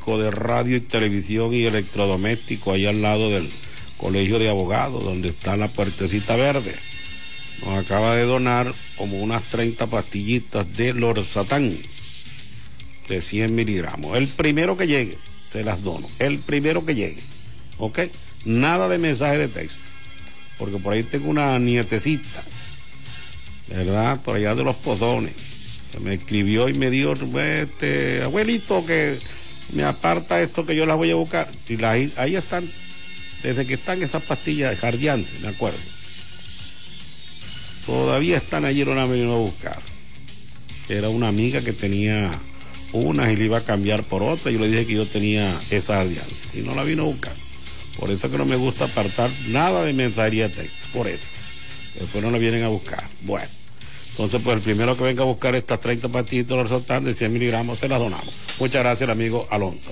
técnico de radio y televisión y electrodoméstico, ahí al lado del Colegio de Abogados, donde está la puertecita verde. Nos acaba de donar como unas 30 pastillitas de Lorsatán de 100 miligramos. El primero que llegue, se las dono. El primero que llegue. ¿Ok? Nada de mensaje de texto. Porque por ahí tengo una nietecita, ¿verdad? Por allá de Los Pozones. Que me escribió y me dijo, abuelito, que me aparta esto que yo las voy a buscar. Y ahí están, desde que están esas pastillas jardiantes, me acuerdo. Todavía están allí, no la vino a buscar. Era una amiga que tenía unas y le iba a cambiar por otra. Yo le dije que yo tenía esa alianza y no la vino a buscar. Por eso que no me gusta apartar nada de mensajería de texto. Por eso. Después no la vienen a buscar. Bueno. Entonces, pues el primero que venga a buscar estas 30 pastillitas de Lorsatán de 100 miligramos, se las donamos. Muchas gracias, el amigo Alonso.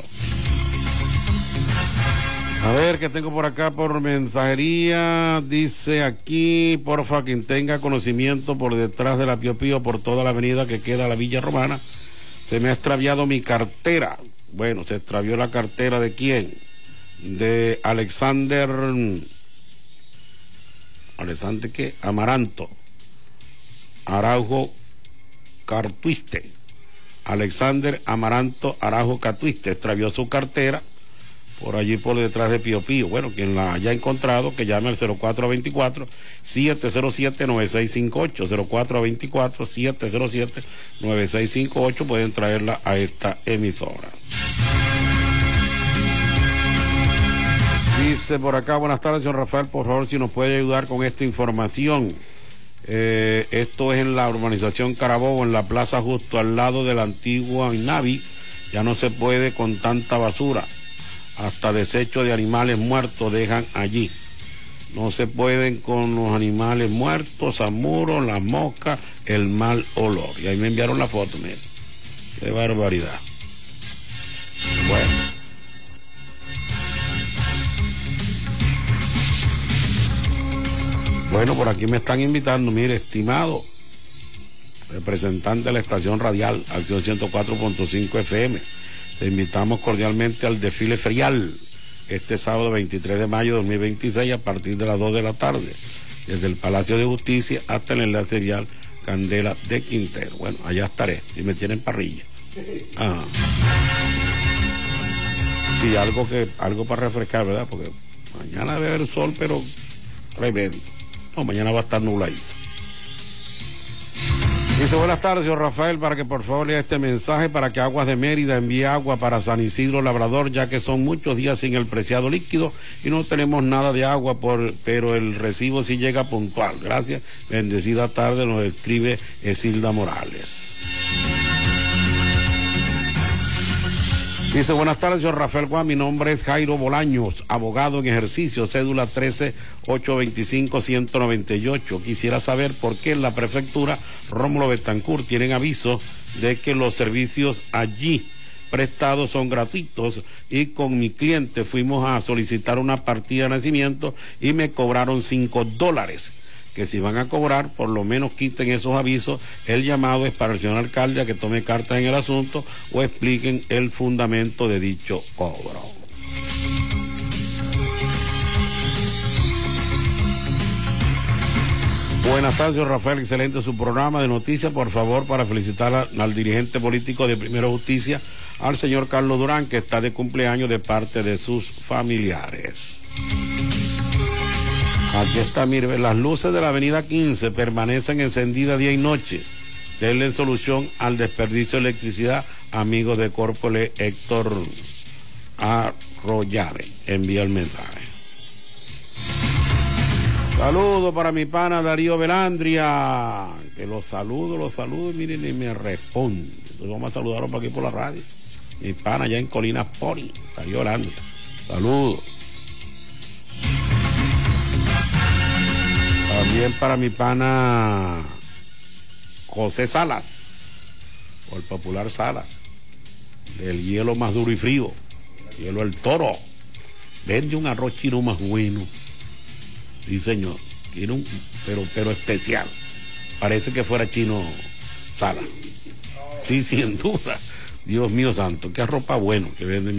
A ver, ¿qué tengo por acá por mensajería? Dice aquí, porfa, quien tenga conocimiento por detrás de la Pío Pío, por toda la avenida que queda a la Villa Romana, se me ha extraviado mi cartera. Bueno, ¿se extravió la cartera de quién? De Alexander ¿qué? Amaranto Araujo Cartuiste. Alexander Amaranto Araujo Cartuiste extravió su cartera por allí por detrás de Pío Pío. Bueno, quien la haya encontrado, que llame al 0424-707-9658. 0424-707-9658. Pueden traerla a esta emisora. Dice por acá, buenas tardes, señor Rafael, por favor, si nos puede ayudar con esta información. Esto es en la urbanización Carabobo, en la plaza justo al lado de la antigua Navi. Ya no se puede con tanta basura. Hasta desechos de animales muertos dejan allí. No se pueden con los animales muertos, zamuros, las moscas, el mal olor. Y ahí me enviaron la foto, miren. Qué barbaridad. Bueno. Bueno, por aquí me están invitando, mire, estimado representante de la estación radial, Acción 104.5 FM. Te invitamos cordialmente al desfile ferial este sábado 23 de mayo de 2026 a partir de las 2 de la tarde, desde el Palacio de Justicia hasta el enlace vial Candela de Quintero. Bueno, allá estaré, si me tienen parrilla. Ah. Y algo para refrescar, ¿verdad? Porque mañana debe haber sol, pero tremendo. No, mañana va a estar nubladito. Dice, buenas tardes, señor Rafael, para que por favor lea este mensaje para que Aguas de Mérida envíe agua para San Isidro Labrador, ya que son muchos días sin el preciado líquido y no tenemos nada de agua, pero el recibo sí llega puntual. Gracias, bendecida tarde, nos escribe Esilda Morales. Dice, buenas tardes, señor Rafael Juan, mi nombre es Jairo Bolaños, abogado en ejercicio, cédula 13-825-198. Quisiera saber por qué en la prefectura Rómulo Betancourt tienen aviso de que los servicios allí prestados son gratuitos y con mi cliente fuimos a solicitar una partida de nacimiento y me cobraron $5. Que si van a cobrar, por lo menos quiten esos avisos. El llamado es para el señor alcalde a que tome cartas en el asunto o expliquen el fundamento de dicho cobro. Buenas tardes, señor Rafael, excelente su programa de noticias. Por favor, para felicitar al dirigente político de Primero Justicia, al señor Carlos Durán, que está de cumpleaños de parte de sus familiares. Aquí está, mire, las luces de la avenida 15 permanecen encendidas día y noche. Denle solución al desperdicio de electricidad, amigos de Córpole Héctor Arroyave. Envía el mensaje. Saludos para mi pana Darío Belandria, que los saludo, miren, y me responde. Entonces vamos a saludarlo por aquí por la radio. Mi pana allá en Colinas Pori, Darío Belandria. Saludos. También para mi pana José Salas, o el popular Salas, del hielo más duro y frío, hielo El Toro. Vende un arroz chino más bueno. Sí, señor. Tiene un, pero especial. Parece que fuera chino Salas. Sí, sin duda. Dios mío santo, qué arroz bueno que vende.